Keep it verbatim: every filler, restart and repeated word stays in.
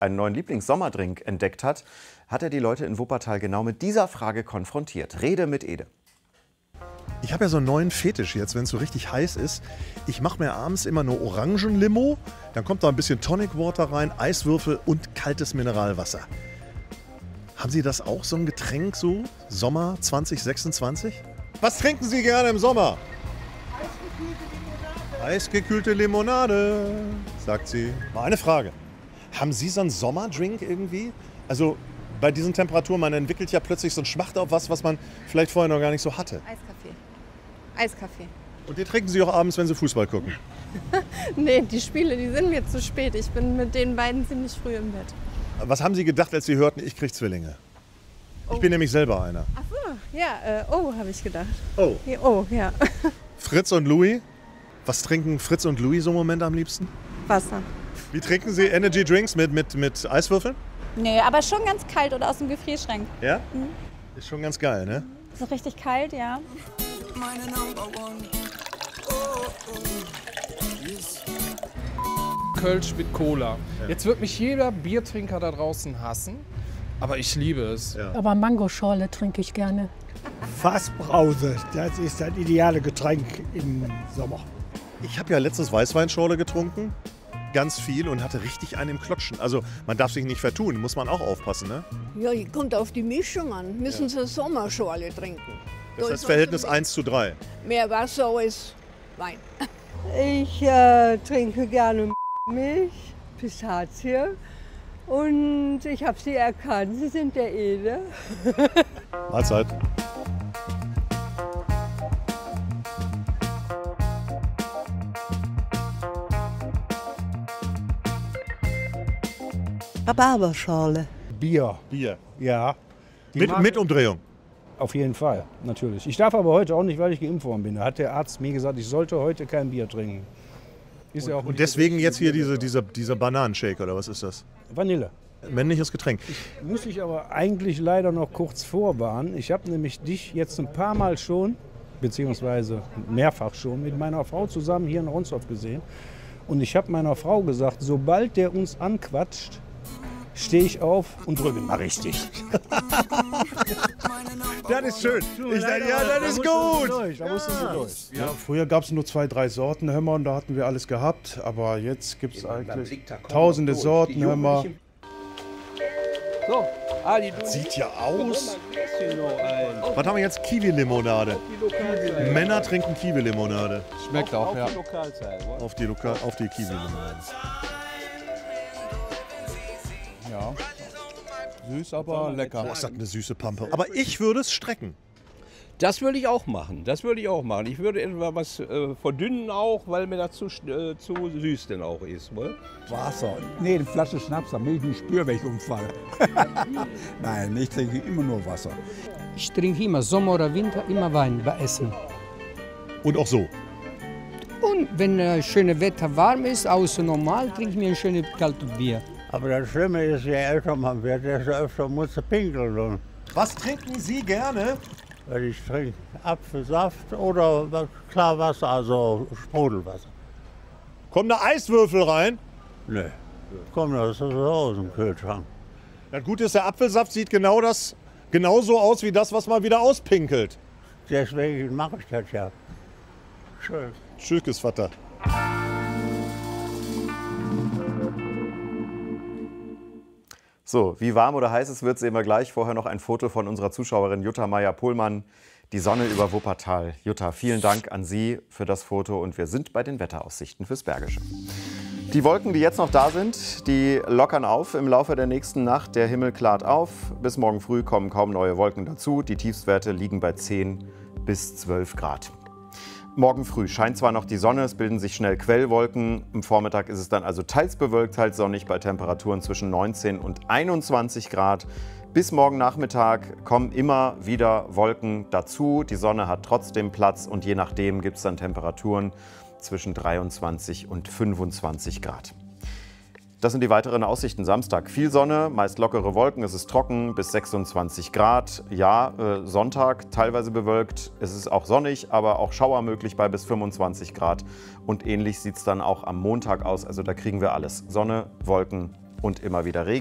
einen neuen Lieblings-Sommerdrink entdeckt hat, hat er die Leute in Wuppertal genau mit dieser Frage konfrontiert. Rede mit Ede. Ich habe ja so einen neuen Fetisch jetzt, wenn es so richtig heiß ist. Ich mache mir abends immer nur Orangenlimo, dann kommt da ein bisschen Tonic Water rein, Eiswürfel und kaltes Mineralwasser. Haben Sie das auch, so ein Getränk so? Sommer zwanzig sechsundzwanzig? Was trinken Sie gerne im Sommer? Eisgekühlte Limonade, sagt sie. Mal eine Frage. Haben Sie so einen Sommerdrink irgendwie? Also bei diesen Temperaturen, man entwickelt ja plötzlich so einen Schmacht auf was, was man vielleicht vorher noch gar nicht so hatte. Eiskaffee. Eiskaffee. Und den trinken Sie auch abends, wenn Sie Fußball gucken? Nee, die Spiele, die sind mir zu spät. Ich bin mit den beiden ziemlich früh im Bett. Was haben Sie gedacht, als Sie hörten, ich kriege Zwillinge? Oh. Ich bin nämlich selber einer. Ach so, ja, äh, oh, habe ich gedacht. Oh. Ja, oh, ja. Fritz und Louis? Was trinken Fritz und Louis so im Moment am liebsten? Wasser. Wie trinken Sie Energy Drinks mit, mit, mit Eiswürfeln? Nee, aber schon ganz kalt oder aus dem Gefrierschrank. Ja? Mhm. Ist schon ganz geil, ne? So richtig kalt, ja. Kölsch mit Cola. Ja. Jetzt wird mich jeder Biertrinker da draußen hassen, aber ich liebe es. Ja. Aber Mangoschorle trinke ich gerne. Fassbrause, das ist das ideale Getränk im Sommer. Ich habe ja letztens Weißweinschorle getrunken, ganz viel, und hatte richtig einen im Klotschen. Also man darf sich nicht vertun, muss man auch aufpassen, ne? Ja, kommt auf die Mischung an. Müssen ja. Sie Sommerschorle trinken. Das da heißt Verhältnis eins zu drei. Mehr Wasser als Wein. Ich äh, trinke gerne Milch, Pistazie, und ich habe Sie erkannt. Sie sind der Ede. Mahlzeit. Rhabarberschorle. Bier. Bier. Ja. Mit, mit Umdrehung. Auf jeden Fall, natürlich. Ich darf aber heute auch nicht, weil ich geimpft worden bin. Da hat der Arzt mir gesagt, ich sollte heute kein Bier trinken. Ist und, ja auch und deswegen jetzt hier diese, dieser, dieser Bananenshake, oder was ist das? Vanille. Männliches Getränk. Ich muss ich aber eigentlich leider noch kurz vorwarnen. Ich habe nämlich dich jetzt ein paar Mal schon, beziehungsweise mehrfach schon, mit meiner Frau zusammen hier in Ronsdorf gesehen. Und ich habe meiner Frau gesagt, sobald der uns anquatscht, stehe ich auf und drücke mal richtig. Das ist schön. Ich dachte, ja, das ist gut. Durch, da mussten sie durch. Ja, früher gab es nur zwei, drei Sorten Hör und da hatten wir alles gehabt. Aber jetzt gibt es eigentlich tausende Sorten Hör. So, Ali, du sieht ja aus. Was haben wir jetzt? Kiwi-Limonade. Männer trinken Kiwi-Limonade. Schmeckt auch, ja. Auf die, Loka auf die Kiwi-Limonade. Ja. Süß, aber lecker. Boah, ist das eine süße Pampe. Aber ich würde es strecken. Das würde ich auch machen. Das würde ich auch machen. Ich würde etwa was äh, verdünnen auch, weil mir das zu, äh, zu süß denn auch ist. Wohl? Wasser. Nee, eine Flasche Schnaps, damit ich nicht spüre, wenn ich umfalle. Nein, ich trinke immer nur Wasser. Ich trinke immer, Sommer oder Winter, immer Wein bei Essen. Und auch so? Und wenn das schöne Wetter warm ist, außer normal, trinke ich mir ein schönes kaltes Bier. Aber das Schlimme ist, je älter man wird, desto öfter muss er pinkeln. Was trinken Sie gerne? Ich trinke Apfelsaft oder Klarwasser, also Sprudelwasser. Kommen da Eiswürfel rein? Nee, kommt das so aus dem Kühlschrank. Das Gute ist, der Apfelsaft sieht genau das, genauso aus wie das, was man wieder auspinkelt. Deswegen mache ich das ja. Schön. Tschüss, Vater. So, wie warm oder heiß es wird, sehen wir gleich. Vorher noch ein Foto von unserer Zuschauerin Jutta Meyer-Pohlmann. Die Sonne über Wuppertal. Jutta, vielen Dank an Sie für das Foto. Und wir sind bei den Wetteraussichten fürs Bergische. Die Wolken, die jetzt noch da sind, die lockern auf im Laufe der nächsten Nacht. Der Himmel klart auf. Bis morgen früh kommen kaum neue Wolken dazu. Die Tiefstwerte liegen bei zehn bis zwölf Grad. Morgen früh scheint zwar noch die Sonne, es bilden sich schnell Quellwolken. Am Vormittag ist es dann also teils bewölkt, teils sonnig bei Temperaturen zwischen neunzehn und einundzwanzig Grad. Bis morgen Nachmittag kommen immer wieder Wolken dazu. Die Sonne hat trotzdem Platz und je nachdem gibt es dann Temperaturen zwischen dreiundzwanzig und fünfundzwanzig Grad. Das sind die weiteren Aussichten. Samstag viel Sonne, meist lockere Wolken, es ist trocken bis sechsundzwanzig Grad. Ja, äh, Sonntag teilweise bewölkt, es ist auch sonnig, aber auch Schauer möglich bei bis fünfundzwanzig Grad. Und ähnlich sieht es dann auch am Montag aus, also da kriegen wir alles. Sonne, Wolken und immer wieder Regen.